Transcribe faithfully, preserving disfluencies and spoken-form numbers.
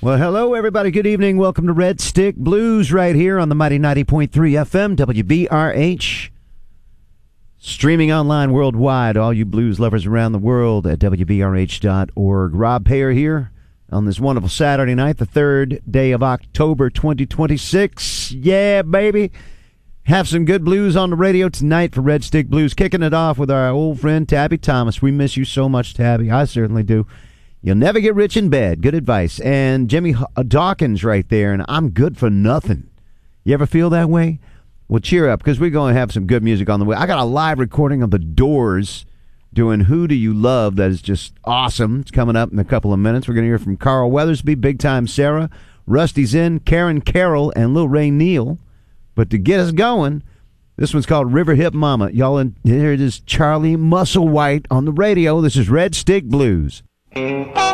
Well, hello, everybody. Good evening. Welcome to Red Stick Blues right here on the mighty ninety point three F M, W B R H. Streaming online worldwide, all you blues lovers around the world at W B R H dot org. Rob Payer here on this wonderful Saturday night, the third day of October twenty twenty-six. Yeah, baby. Have some good blues on the radio tonight for Red Stick Blues. Kicking it off with our old friend Tabby Thomas. We miss you so much, Tabby. I certainly do. You'll never get rich in bed. Good advice. And Jimmy Dawkins right there, and I'm good for nothing. You ever feel that way? Well, cheer up, because we're going to have some good music on the way. I got a live recording of The Doors doing Who Do You Love that is just awesome. It's coming up in a couple of minutes. We're going to hear from Carl Weathersby, Big Time Sarah, Rusty Zinn, Karen Carroll, and Lil Ray Neal. But to get us going, this one's called River Hip Mama. Y'all, in, here it is, Charlie Musselwhite on the radio. This is Red Stick Blues.